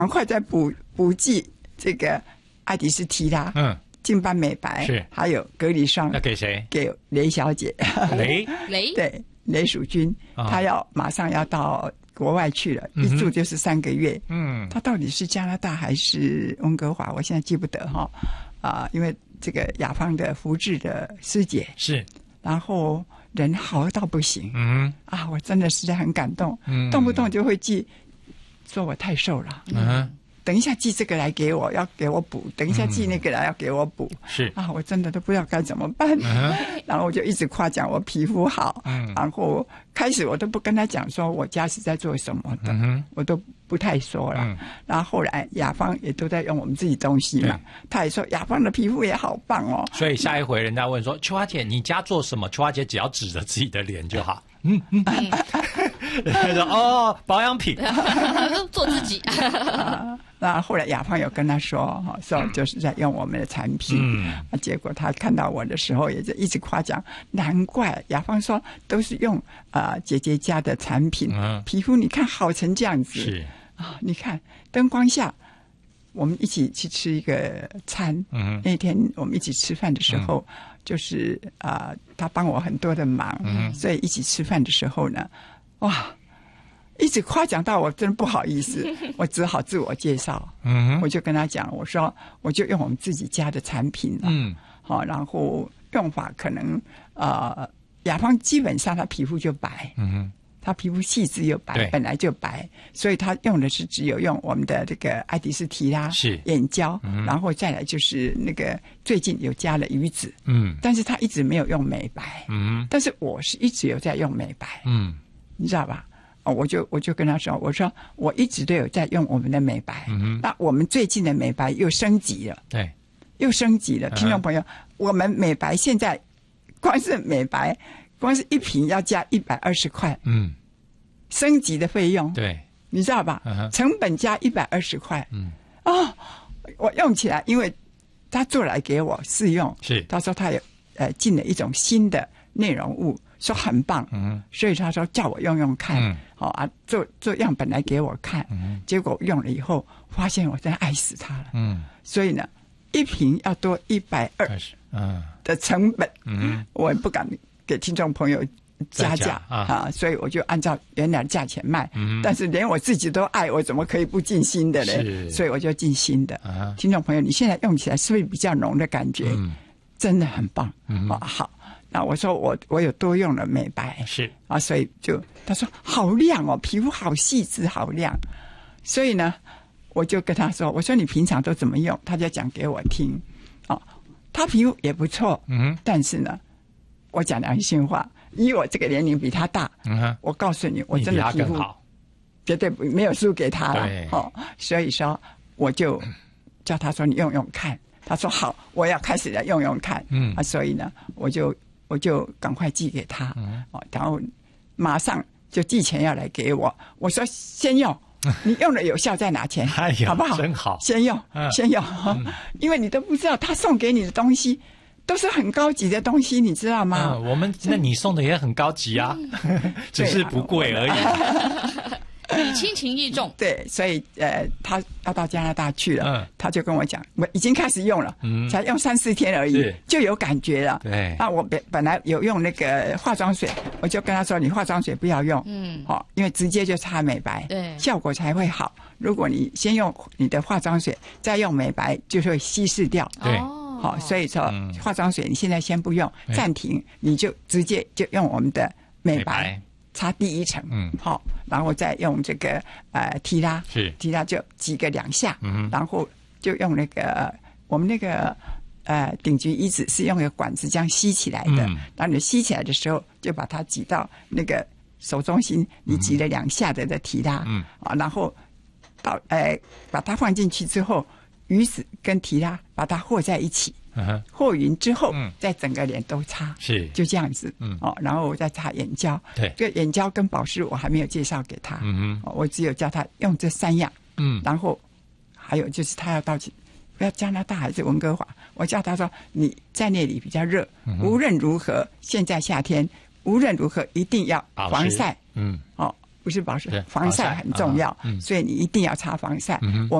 赶快再补剂这个爱迪斯提拉，净斑美白是， 还有隔离霜。 要给谁？ 给雷小姐。 雷对，雷淑君，她要马上要到国外去了，一住就是3个月。她到底是加拿大还是温哥华？我现在记不得哈。因为这个雅芳的福智的师姐是， 然后人好到不行。我真的实在很感动。动不动就会寄，说我太瘦了。等一下寄这个来给我，要给我补；等一下寄那个来要给我补。 是我真的都不知道该怎么办。然后我就一直夸奖我皮肤好。然后开始我都不跟他讲说我家是在做什么的，我都不太说了。然后后来雅芳也都在用我们自己东西嘛，他也说雅芳的皮肤也好棒哦。 所以下一回人家问说秋花姐你家做什么，秋花姐只要指着自己的脸就好。人家说保养品做自己。 那后来雅芳有跟他说就是在用我们的产品。结果他看到我的时候也就一直夸奖，难怪雅芳说都是用姐姐家的产品，皮肤你看好成这样子。 是你看灯光下我们一起去吃一个餐。那天我们一起吃饭的时候，就是他帮我很多的忙。所以一起吃饭的时候呢，一直夸奖到我真的不好意思。我只好自我介绍。我就跟他讲，我说我就用我们自己家的产品了。然后用法可能雅芳基本上她皮肤就白。她皮肤细致又白，本来就白，所以她用的是只有用我们的这个爱迪斯提拉眼胶。然后再来就是那个最近有加了鱼子。但是她一直没有用美白。但是我是一直有在用美白。你知道吧？我就跟他说，我说我一直都有在用我们的美白。那我们最近的美白又升级了。对，又升级了。听众朋友，我们美白现在光是美白，光是一瓶要加120块。升级的费用。对，你知道吧？成本加120块。我用起来，因为他做来给我试用，他说他有进了一种新的内容物，说很棒。所以他说叫我用用看。做样本来给我看。结果用了以后发现我真的爱死它了。所以呢一瓶要多120的成本。我也不敢给听众朋友加价所以我就按照原来的价钱卖。但是连我自己都爱，我怎么可以不进新的呢？所以我就进新的。听众朋友，你现在用起来是不是比较浓的感觉？真的很棒。好，那我说我有多用了美白。所以他说好亮哦，皮肤好细致好亮。所以呢我就跟他说，我说你平常都怎么用？他就讲给我听。他皮肤也不错。但是呢我讲良心话，以我这个年龄比他大。我告诉你，我真的皮肤绝对没有输给他了。所以说我就叫他说你用用看。他说好，我要开始来用用看。所以呢我就赶快寄给他。然后马上就寄钱要来给我。我说先用，你用了有效再拿钱。好不好？真好，先用。因为你都不知道他送给你的东西都是很高级的东西，你知道吗？ 那你送的也很高级啊。只是不贵而已。 你亲情意重。 对，所以他要到加拿大去了。他就跟我讲，我已经开始用了。才用3-4天而已就有感觉了。对，那我本来有用那个化妆水，我就跟他说你化妆水不要用。因为直接就擦美白，效果才会好。如果你先用你的化妆水再用美白，就会稀释掉。对，所以说化妆水你现在先不用，暂停，你就直接就用我们的美白擦第1层。然后再用这个提拉就挤个2下。然后就用那个我们那个顶级移植是用个管子这样吸起来的。然后你吸起来的时候就把它挤到那个手中心，你挤了2下的提拉。然后把它放进去之后，鱼子跟提拉把它和在一起。和匀之后再整个脸都擦。就这样子。然后我再擦眼胶。对，这个眼胶跟保湿我还没有介绍给他。我只有叫他用这3样。然后还有就是他要到加拿大还是温哥华，我叫他说你在那里比较热。无论如何现在夏天无论如何一定要防晒。 不是保湿， 对防晒很重要，所以你一定要擦防晒。我